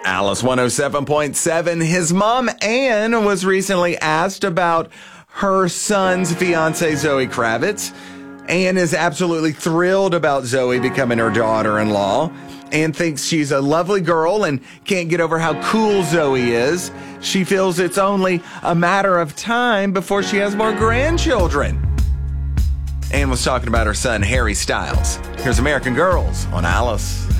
Alice 107.7. His mom, Anne, was recently asked about her son's fiance, Zoe Kravitz. Anne is absolutely thrilled about Zoe becoming her daughter-in-law. Anne thinks she's a lovely girl and can't get over how cool Zoe is. She feels it's only a matter of time before she has more grandchildren. Anne was talking about her son, Harry Styles. Here's American Girls on Alice.